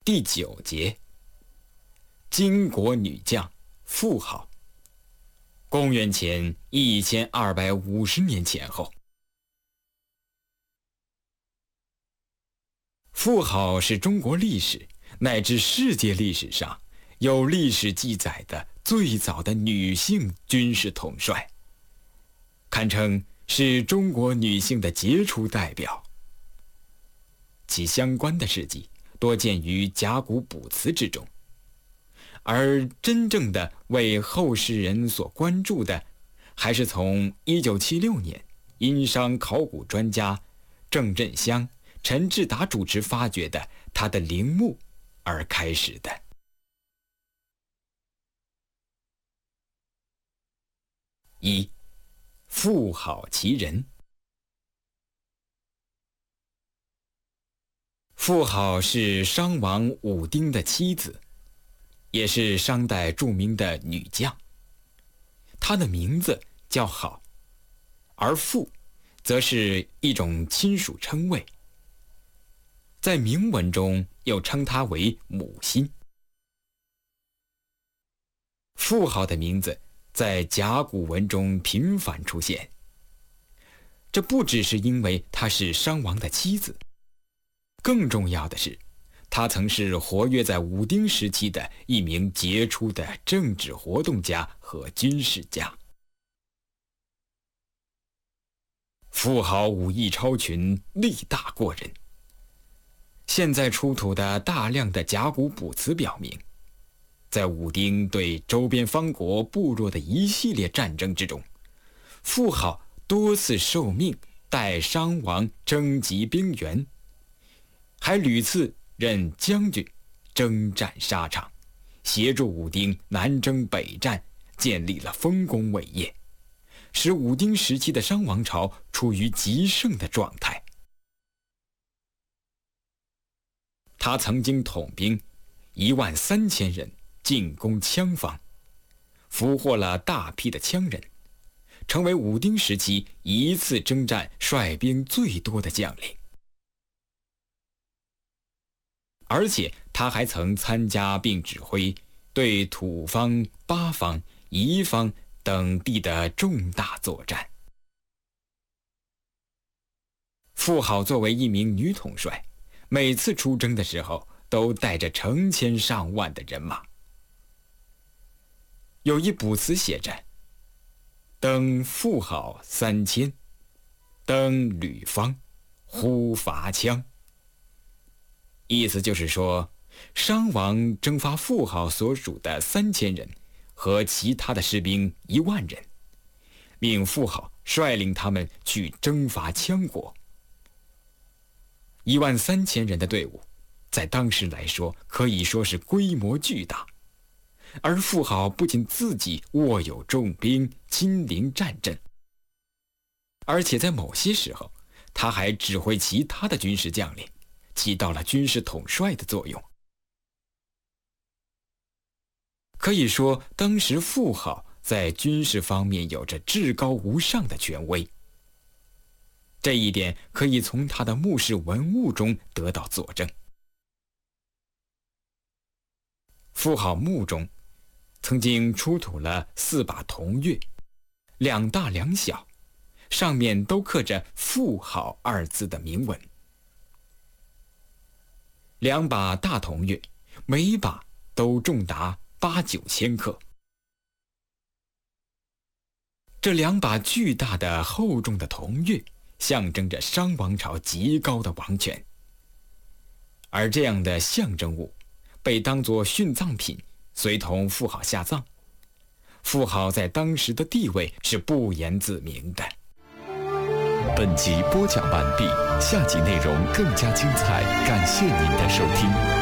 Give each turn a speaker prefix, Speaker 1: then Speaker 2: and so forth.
Speaker 1: 第9节，金国女将妇好，公元前1250年前后。妇好是中国历史乃至世界历史上有历史记载的最早的女性军事统帅，堪称是中国女性的杰出代表。其相关的事迹多见于甲骨卜辞之中，而真正的为后世人所关注的，还是从1976年殷商考古专家郑振香、陈志达主持发掘的他的陵墓而开始的。1. 妇好其人。妇好是商王武丁的妻子，也是商代著名的女将。她的名字叫好，而妇则是一种亲属称谓，在铭文中又称她为母亲。妇好的名字在甲骨文中频繁出现，这不只是因为她是商王的妻子，更重要的是，她曾是活跃在武丁时期的一名杰出的政治活动家和军事家。妇好武艺超群，力大过人。现在出土的大量的甲骨卜辞表明，在武丁对周边方国部落的一系列战争之中，妇好多次受命代商王征集兵员，还屡次任将军，征战沙场，协助武丁南征北战，建立了丰功伟业，使武丁时期的商王朝处于极盛的状态。他曾经统兵13000人进攻羌方，俘获了大批的羌人，成为武丁时期一次征战率兵最多的将领。而且他还曾参加并指挥对土方、八方、夷方等地的重大作战。妇好作为一名女统帅，每次出征的时候都带着成千上万的人马。有一卜辞写着：登妇好3000，登吕方，呼伐羌。意思就是说，商王征发妇好所属的3000人和其他的士兵10000人，命妇好率领他们去征伐羌国。13000人的队伍，在当时来说可以说是规模巨大，而妇好不仅自己握有重兵，亲临战阵，而且在某些时候，他还指挥其他的军事将领，起到了军事统帅的作用。可以说，当时妇好在军事方面有着至高无上的权威。这一点可以从他的墓室文物中得到佐证。妇好墓中曾经出土了4把铜钺，2大2小，上面都刻着妇好2字的铭文。2把大铜钺，每把都重达8-9千克。这2把巨大的厚重的铜钺象征着商王朝极高的王权，而这样的象征物被当作殉葬品随同妇好下葬。妇好在当时的地位是不言自明的。
Speaker 2: 本集播讲完毕，下集内容更加精彩，感谢您的收听。